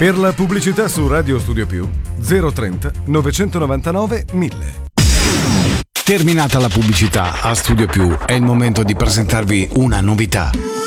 Per la pubblicità su Radio Studio Più 030 999 1000. Terminata la pubblicità a Studio Più, è il momento di presentarvi una novità.